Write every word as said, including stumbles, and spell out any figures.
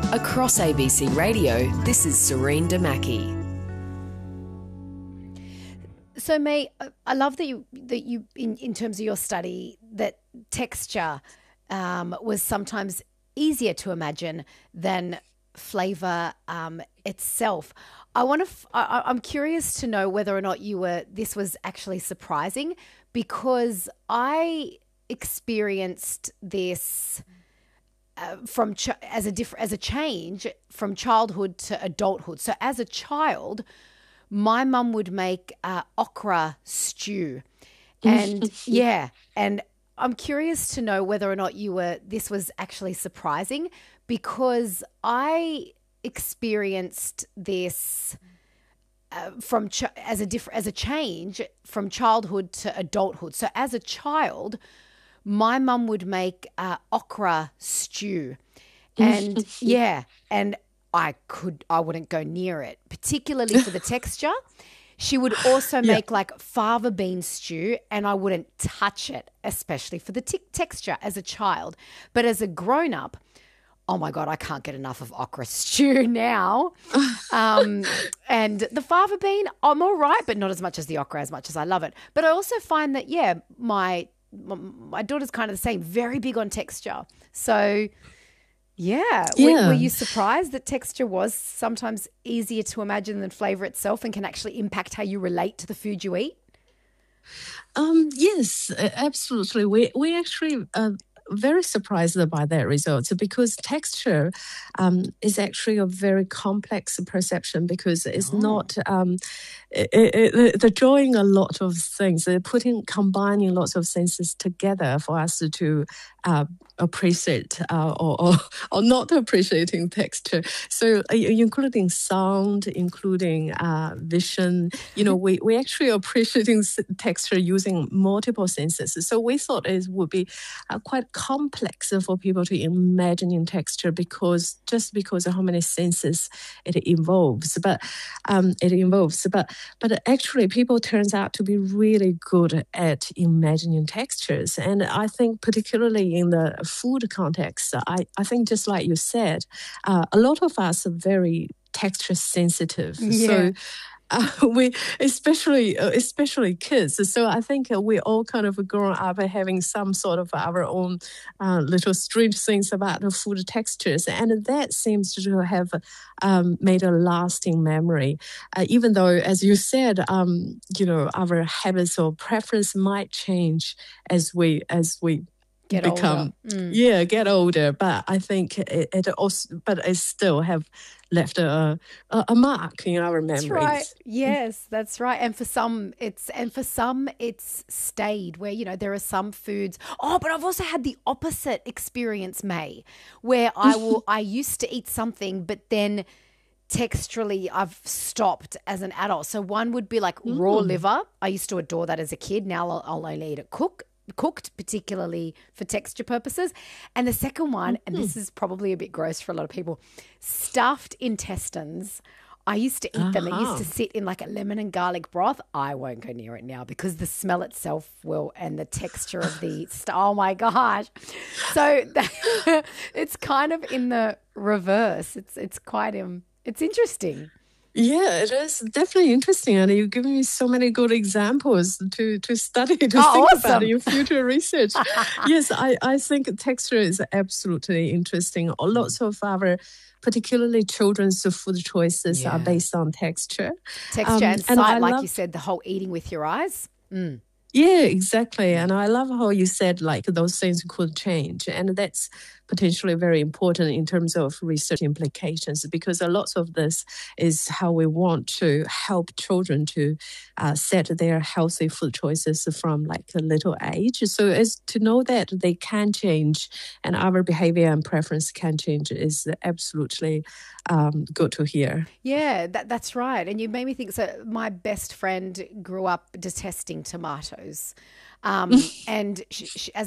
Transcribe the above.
Across A B C Radio, this is Serene Damaki. So, May, I love that you, that you in, in terms of your study, that texture um, was sometimes easier to imagine than flavour um, itself. I want to. F- I, I'm curious to know whether or not you were. This was actually surprising, because I experienced this uh, from ch- as a diff- as a change from childhood to adulthood. So, as a child, my mum would make uh, okra stew, and yeah, and I'm curious to know whether or not you were. This was actually surprising, because I experienced this uh, from ch- as a diff- as a change from childhood to adulthood. So, as a child, my mum would make uh, okra stew, and yeah, and I could I wouldn't go near it, particularly for the texture. She would also make yeah. like fava bean stew, and I wouldn't touch it, especially for the t- texture as a child. But as a grown up, oh my God, I can't get enough of okra stew now. Um, and the fava bean, I'm all right, but not as much as the okra, as much as I love it. But I also find that, yeah, my my daughter's kind of the same, very big on texture. So, yeah. yeah. Were, were you surprised that texture was sometimes easier to imagine than flavour itself, and can actually impact how you relate to the food you eat? Um, yes, absolutely. We we actually uh, very surprised by that result, because texture um, is actually a very complex perception, because it's oh. not um, it, it, it, they're drawing a lot of things, they're putting combining lots of senses together for us to uh, appreciate uh, or, or or not appreciating texture. So uh, including sound, including uh, vision, you know, we we actually appreciating texture using multiple senses. So we thought it would be uh, quite complex for people to imagine in texture, because just because of how many senses it involves. But um, it involves, but but actually, people turns out to be really good at imagining textures, and I think particularly in the food context, I I think just like you said, uh, a lot of us are very texture sensitive. Yeah. So. Uh, we especially uh, especially kids. So I think uh, we all kind of grown up having some sort of our own uh, little strange things about the food textures, and that seems to have um, made a lasting memory. Uh, even though, as you said, um, you know, our habits or preference might change as we as we. Get become older. Mm. yeah get older, but I think it, it also but it still have left a, a a mark in our memories. That's right. Yes, that's right. And for some it's and for some it's stayed, where, you know, there are some foods. Oh, but I've also had the opposite experience, May, where I will I used to eat something, but then texturally I've stopped as an adult. So one would be like mm. raw liver. I used to adore that as a kid. Now I'll, I'll only eat it cooked. cooked, particularly for texture purposes. And the second one, mm-hmm. and this is probably a bit gross for a lot of people, stuffed intestines. I used to eat uh-huh. them. It used to sit in like a lemon and garlic broth. I won't go near it now, because the smell itself will, and the texture of the, st- oh my gosh. So that, it's kind of in the reverse. It's it's quite, um, it's interesting. Yeah, it is definitely interesting, and you've given me so many good examples to, to study, to oh, think awesome. about in future research. Yes, I, I think texture is absolutely interesting. Lots of our, particularly children's food choices yeah. are based on texture. Texture um, and sight, and like love, you said, the whole eating with your eyes. Mm. Yeah, exactly. And I love how you said like those things could change. And that's potentially very important in terms of research implications, because a lot of this is how we want to help children to uh, set their healthy food choices from like a little age. So as to know that they can change and our behavior and preference can change is absolutely um, good to hear. Yeah, that, that's right. And you made me think, so my best friend grew up detesting tomatoes. Um, and she, she, as